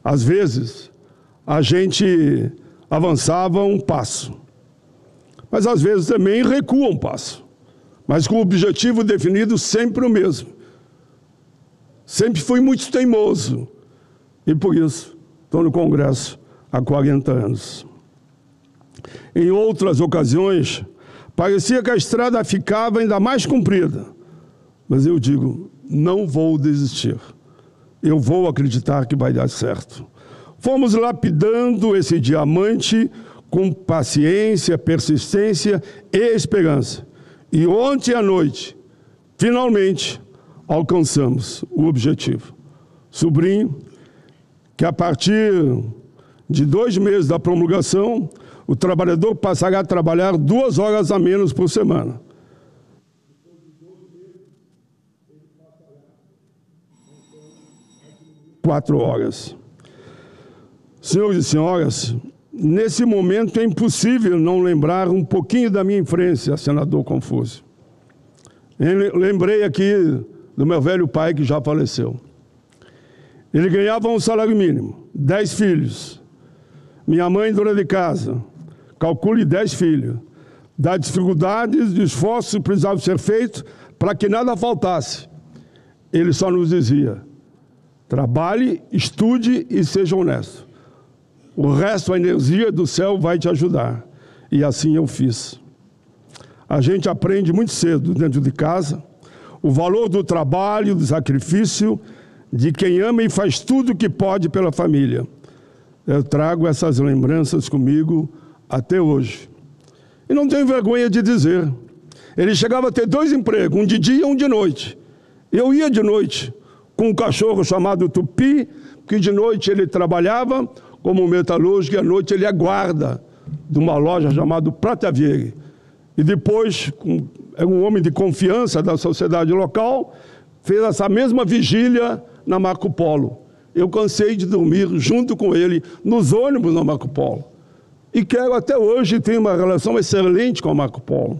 Às vezes, a gente avançava um passo, mas às vezes também recua um passo, mas com o objetivo definido sempre o mesmo. Sempre fui muito teimoso e por isso estou no Congresso há 40 anos. Em outras ocasiões, parecia que a estrada ficava ainda mais comprida, mas eu digo, não vou desistir. Eu vou acreditar que vai dar certo. Fomos lapidando esse diamante com paciência, persistência e esperança. E ontem à noite, finalmente, alcançamos o objetivo. Sobrinho, que a partir de 2 meses da promulgação, o trabalhador passará a trabalhar 2 horas a menos por semana. 4 horas. Senhores e senhoras, nesse momento é impossível não lembrar um pouquinho da minha infância, senador Confúcio. Lembrei aqui do meu velho pai que já faleceu. Ele ganhava um salário mínimo, 10 filhos. Minha mãe, dona de casa, calcule 10 filhos. Das dificuldades, do esforço que precisava ser feito para que nada faltasse. Ele só nos dizia, trabalhe, estude e seja honesto. O resto, a energia do céu vai te ajudar. E assim eu fiz. A gente aprende muito cedo dentro de casa o valor do trabalho, do sacrifício, de quem ama e faz tudo o que pode pela família. Eu trago essas lembranças comigo até hoje. E não tenho vergonha de dizer. Ele chegava a ter 2 empregos, um de dia e um de noite. Eu ia de noite com um cachorro chamado Tupi, que de noite ele trabalhava como metalúrgico e à noite ele é guarda de uma loja chamada Prata Vieira. E depois, é um homem de confiança da sociedade local, fez essa mesma vigília na Marco Polo. Eu cansei de dormir junto com ele nos ônibus na Marco Polo. E quero até hoje ter uma relação excelente com a Marco Polo.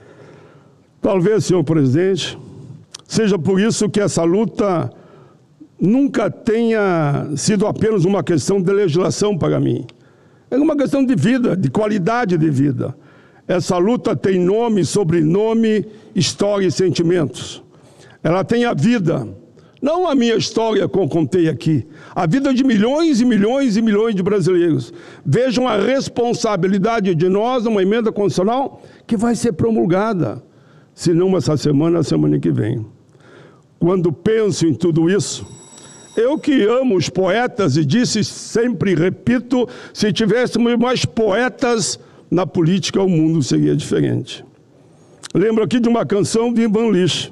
Talvez, senhor presidente, seja por isso que essa luta nunca tenha sido apenas uma questão de legislação para mim. É uma questão de vida, de qualidade de vida. Essa luta tem nome, sobrenome, história e sentimentos. Ela tem a vida, não a minha história que eu contei aqui, a vida de milhões e milhões e milhões de brasileiros. Vejam a responsabilidade de nós numa emenda constitucional que vai ser promulgada, se não essa semana, a semana que vem. Quando penso em tudo isso, eu que amo os poetas e disse sempre, repito, se tivéssemos mais poetas na política, o mundo seria diferente. Lembro aqui de uma canção de Ivan Lins.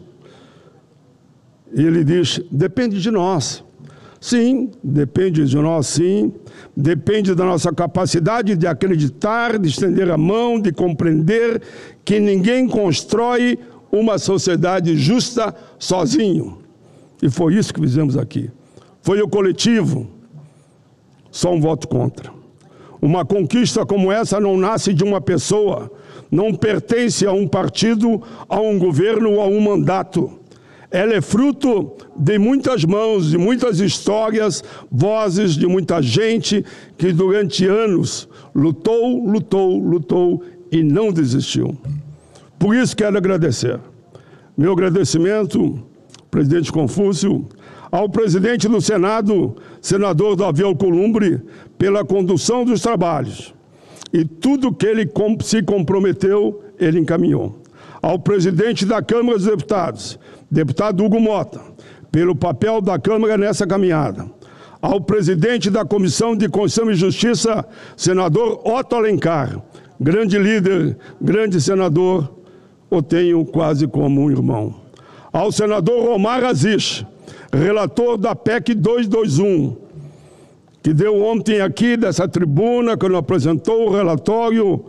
Ele diz, depende de nós. Sim, depende de nós, sim. Depende da nossa capacidade de acreditar, de estender a mão, de compreender que ninguém constrói uma sociedade justa sozinho. E foi isso que fizemos aqui. Foi o coletivo. Só um voto contra. Uma conquista como essa não nasce de uma pessoa, não pertence a um partido, a um governo ou a um mandato. Ela é fruto de muitas mãos, de muitas histórias, vozes de muita gente que durante anos lutou, lutou, lutou e não desistiu. Por isso quero agradecer. Meu agradecimento, presidente Confúcio, ao presidente do Senado, senador Davi Alcolumbre, pela condução dos trabalhos. E tudo que ele se comprometeu, ele encaminhou. Ao presidente da Câmara dos Deputados, deputado Hugo Mota, pelo papel da Câmara nessa caminhada. Ao presidente da Comissão de Constituição e Justiça, senador Otto Alencar, grande líder, grande senador, o tenho quase como um irmão. Ao senador Omar Aziz, relator da PEC 221, que deu ontem aqui dessa tribuna, quando apresentou o relatório,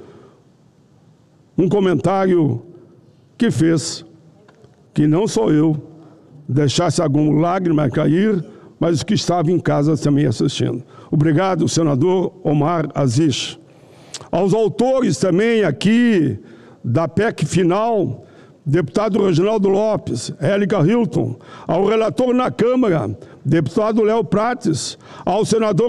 um comentário que fez que não só eu deixasse alguma lágrima cair, mas os que estavam em casa também assistindo. Obrigado, senador Omar Aziz. Aos autores também aqui da PEC final, deputado Reginaldo Lopes, Érica Hilton, ao relator na Câmara, deputado Léo Prates, ao senador